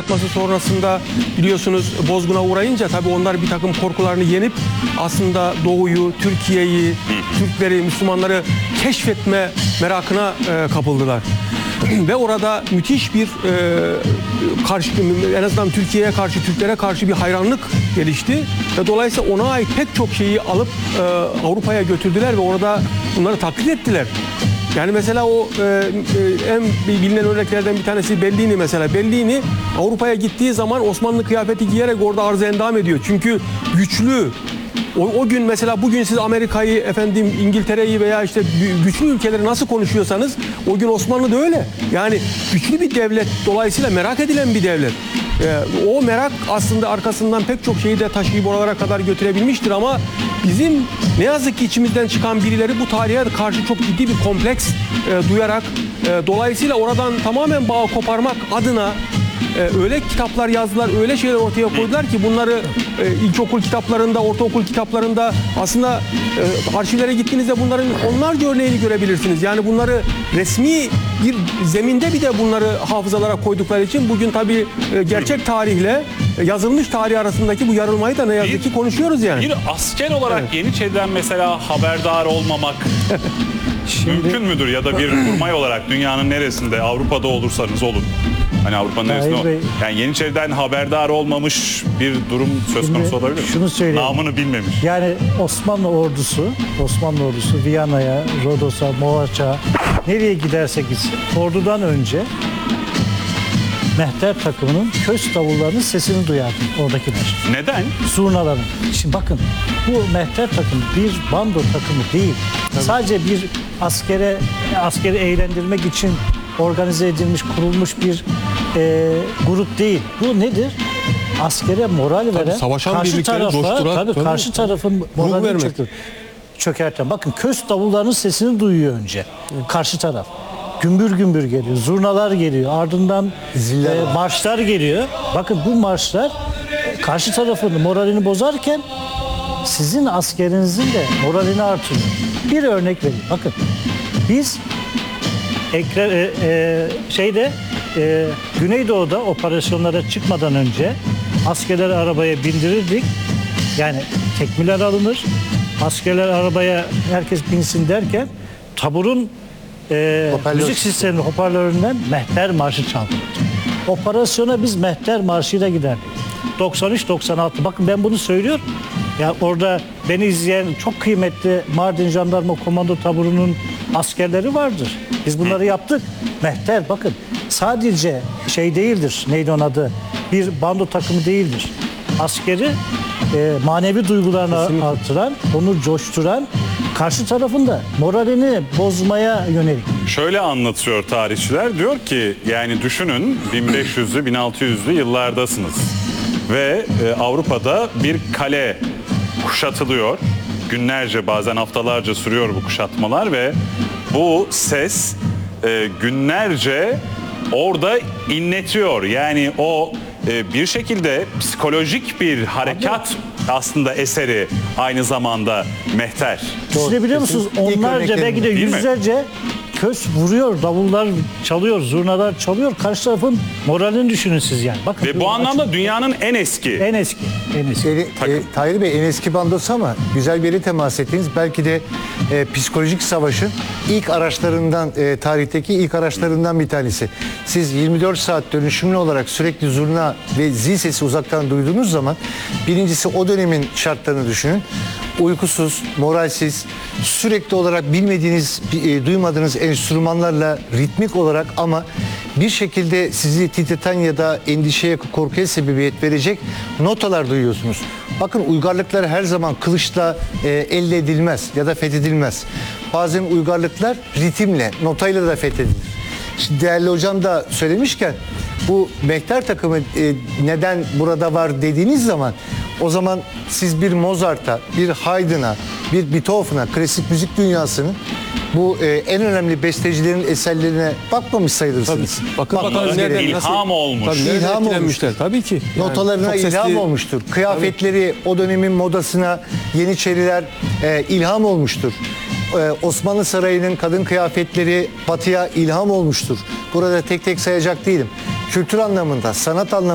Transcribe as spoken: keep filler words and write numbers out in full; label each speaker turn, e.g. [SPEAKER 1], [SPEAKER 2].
[SPEAKER 1] kuşatması sonrasında biliyorsunuz bozguna uğrayınca tabii onlar bir takım korkularını yenip aslında Doğu'yu, Türkiye'yi, Türkleri, Müslümanları keşfetme merakına e, kapıldılar. Ve orada müthiş bir e, karşı, en azından Türkiye'ye karşı, Türklere karşı bir hayranlık gelişti. Ve dolayısıyla ona ait pek çok şeyi alıp e, Avrupa'ya götürdüler ve orada bunları taklit ettiler. Yani mesela o e, e, en bilinen örneklerden bir tanesi Bellini mesela. Bellini Avrupa'ya gittiği zaman Osmanlı kıyafeti giyerek orada arz endam ediyor. Çünkü güçlü. O, o gün mesela bugün siz Amerika'yı, efendim İngiltere'yi veya işte güçlü ülkeleri nasıl konuşuyorsanız o gün Osmanlı da öyle. Yani güçlü bir devlet, dolayısıyla merak edilen bir devlet. Ee, o merak aslında arkasından pek çok şeyi de taşıyıp oralara kadar götürebilmiştir ama bizim ne yazık ki içimizden çıkan birileri bu tarihe karşı çok ciddi bir kompleks e, duyarak e, dolayısıyla oradan tamamen bağı koparmak adına Ee, öyle kitaplar yazdılar, öyle şeyler ortaya koydular ki bunları e, ilkokul kitaplarında, ortaokul kitaplarında aslında e, arşivlere gittiğinizde bunların onlarca örneğini görebilirsiniz. Yani bunları resmi bir zeminde bir de bunları hafızalara koydukları için bugün tabii e, gerçek tarihle e, yazılmış tarih arasındaki bu yarılmayı da ne yazık ki konuşuyoruz yani.
[SPEAKER 2] Bir asker olarak evet. Yeniçeri'den mesela haberdar olmamak Şimdi, mümkün müdür? Ya da bir kurmay olarak dünyanın neresinde, Avrupa'da olursanız olun. Hani Avrupa'nın neresinde o? Yani Yeniçeri'den haberdar olmamış bir durum söz konusu olabilir mi?
[SPEAKER 3] Şunu söyleyeyim.
[SPEAKER 2] Namını bilmemiş.
[SPEAKER 3] Yani Osmanlı ordusu, Osmanlı ordusu Viyana'ya, Rodos'a, Mohaç'a nereye giderse gitsin ordudan önce mehter takımının köz davullarının sesini duyardı oradakiler.
[SPEAKER 2] Neden?
[SPEAKER 3] Zurnaların. Şimdi bakın bu mehter takımı bir bando takımı değil. Tabii. Sadece bir askere askeri eğlendirmek için organize edilmiş, kurulmuş bir e, grup değil. Bu nedir? Askere moral veren, karşı tarafa, tabii, tabii, karşı tarafın moralini çöker, çökerten. Bakın köz davullarının sesini duyuyor önce. Evet. Karşı taraf. Gümbür gümbür geliyor, zurnalar geliyor, ardından e, marşlar geliyor. Bakın bu marşlar e, karşı tarafın moralini bozarken sizin askerinizin de moralini artırıyor. Bir örnek vereyim. Bakın biz Ekre, e, e, şeyde e, Güneydoğu'da operasyonlara çıkmadan önce askerleri arabaya bindirirdik. Yani tekmiler alınır. Askerler arabaya herkes binsin derken taburun e, müzik sistemi hoparlöründen mehter marşı çalınır. Operasyona biz mehter marşıyla giderdik. doksan üç doksan altı. Bakın ben bunu söylüyorum. Ya orada beni izleyen çok kıymetli Mardin Jandarma Komando Taburu'nun askerleri vardır. Biz bunları yaptık. Mehter bakın sadece şey değildir. Neydi onun adı? Bir bando takımı değildir. Askeri e, manevi duygularını Kesinlikle. artıran, onu coşturan, karşı tarafında moralini bozmaya yönelik.
[SPEAKER 2] Şöyle anlatıyor tarihçiler. Diyor ki yani düşünün bin beş yüzlü bin altı yüzlü yıllardasınız. Ve e, Avrupa'da bir kale kuşatılıyor. Günlerce bazen haftalarca sürüyor bu kuşatmalar ve bu ses e, günlerce orada inletiyor. Yani o e, bir şekilde psikolojik bir harekat aslında eseri aynı zamanda mehter.
[SPEAKER 3] Düşünebiliyor musunuz? Onlarca belki de yüzlerce köz vuruyor, davullar çalıyor, zurnalar çalıyor. Karşı tarafın moralini düşünün siz yani. Bakın,
[SPEAKER 2] ve bu anlamda açık. Dünyanın en eski.
[SPEAKER 3] En eski. En eski.
[SPEAKER 4] E, e, Tahir Bey en eski bandosu ama güzel bir yere temas ettiniz. Belki de e, psikolojik savaşın ilk araçlarından, e, tarihteki ilk araçlarından bir tanesi. Siz yirmi dört saat dönüşümlü olarak sürekli zurna ve zil sesi uzaktan duyduğunuz zaman birincisi o dönemin şartlarını düşünün. Uykusuz, moralsiz, sürekli olarak bilmediğiniz, e, duymadığınız enstrümanlarla ritmik olarak ama bir şekilde sizi titreten ya da endişeye, korkuya sebebiyet verecek notalar duyuyorsunuz. Bakın uygarlıklar her zaman kılıçla e, elde edilmez ya da fethedilmez. Bazen uygarlıklar ritimle, notayla da fethedilir. Şimdi değerli hocam da söylemişken bu mehter takımı e, neden burada var dediğiniz zaman o zaman siz bir Mozart'a, bir Haydn'a, bir Beethoven'a, klasik müzik dünyasının bu e, en önemli bestecilerin eserlerine bakmamış sayılırsınız.
[SPEAKER 1] Tabii. Bakın bakalım
[SPEAKER 2] nereden ilham nasıl, olmuş.
[SPEAKER 1] Tabii, ilham olmuşlar tabii ki.
[SPEAKER 4] Yani notalarına ilham sesli... olmuştur. Kıyafetleri tabii. O dönemin modasına Yeniçeriler e, ilham olmuştur. E, Osmanlı Sarayı'nın kadın kıyafetleri Batı'ya ilham olmuştur. Burada tek tek sayacak değilim. Kültür anlamında, sanat anlamında